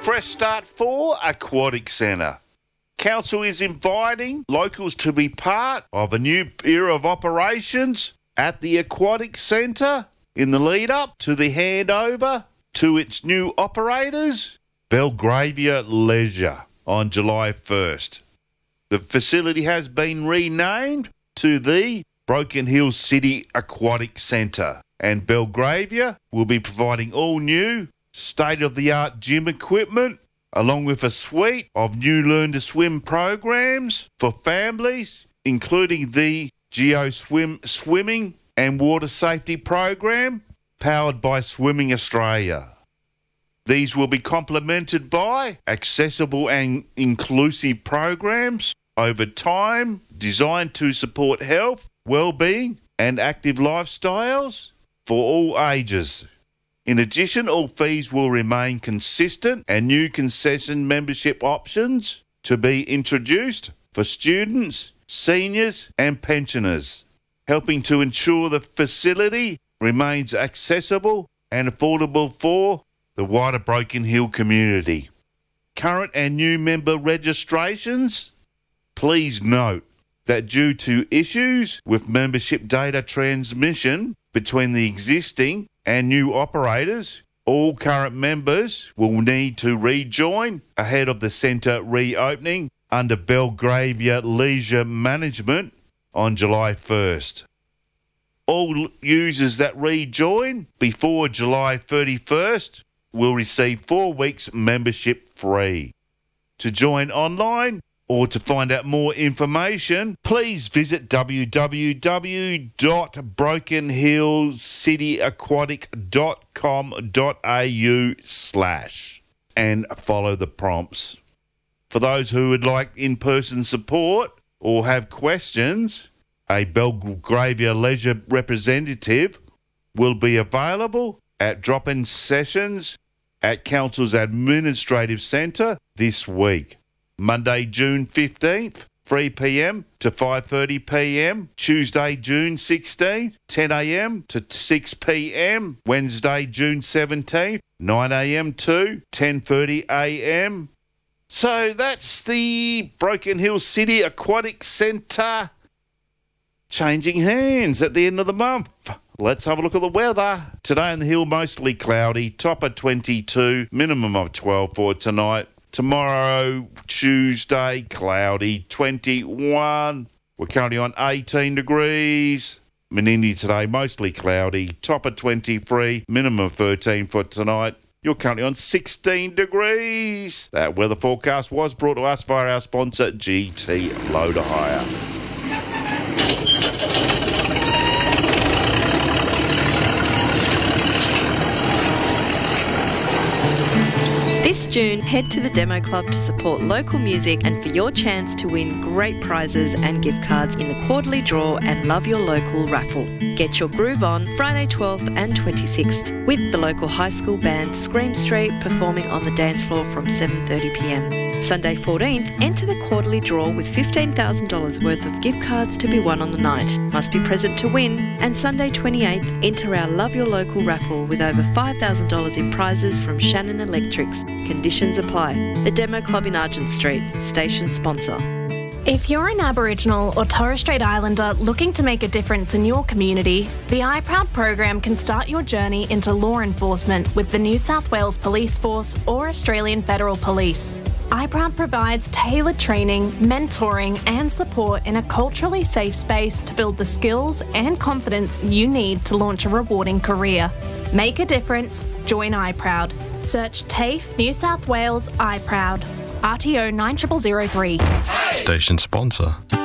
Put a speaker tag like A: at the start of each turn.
A: Fresh start for Aquatic Centre. Council is inviting locals to be part of a new era of operations at the Aquatic Centre in the lead up to the handover to its new operators, Belgravia Leisure, on July 1st. The facility has been renamed to the Broken Hill City Aquatic Centre, and Belgravia will be providing all new state-of-the-art gym equipment along with a suite of new Learn to Swim programs for families, including the GeoSwim swimming and water safety program powered by Swimming Australia. These will be complemented by accessible and inclusive programs over time designed to support health, well-being and active lifestyles for all ages. In addition, all fees will remain consistent and new concession membership options to be introduced for students, seniors and pensioners, helping to ensure the facility remains accessible and affordable for the wider Broken Hill community. Current and new member registrations. Please note that due to issues with membership data transmission between the existing and new operators, all current members will need to rejoin ahead of the centre reopening under Belgravia Leisure Management on July 1st. All users that rejoin before July 31st will receive 4 weeks membership free. To join online or to find out more information, please visit www.brokenhillcityaquatic.com.au/ and follow the prompts. For those who would like in-person support or have questions, a Belgravia Leisure representative will be available at drop-in sessions at Council's Administrative Centre this week. Monday, June 15th, 3 p.m. to 5:30 p.m. Tuesday, June 16th, 10 a.m. to 6 p.m. Wednesday, June 17th, 9 a.m. to 10:30 a.m. So that's the Broken Hill City Aquatic Centre changing hands at the end of the month. Let's have a look at the weather. Today in the Hill, mostly cloudy, top of 22, minimum of 12 for tonight. Tomorrow, Tuesday, cloudy, 21. We're currently on 18 degrees. Menindee today, mostly cloudy, top of 23, minimum of 13 for tonight. You're currently on 16 degrees. That weather forecast was brought to us via our sponsor, GT Loader Hire.
B: This June, head to the Demo Club to support local music and for your chance to win great prizes and gift cards in the quarterly draw and Love Your Local raffle. Get your groove on Friday 12th and 26th with the local high school band Scream Street performing on the dance floor from 7:30 p.m. Sunday 14th, enter the quarterly draw with $15,000 worth of gift cards to be won on the night. Must be present to win. And Sunday 28th, enter our Love Your Local raffle with over $5,000 in prizes from Shannon Electrics. Conditions apply. The Demo Club in Argent Street, station sponsor.
C: If you're an Aboriginal or Torres Strait Islander looking to make a difference in your community, the iProud program can start your journey into law enforcement with the New South Wales Police Force or Australian Federal Police. iProud provides tailored training, mentoring and support in a culturally safe space to build the skills and confidence you need to launch a rewarding career. Make a difference, join iProud. Search TAFE New South Wales iProud. RTO 9003.
D: Station sponsor.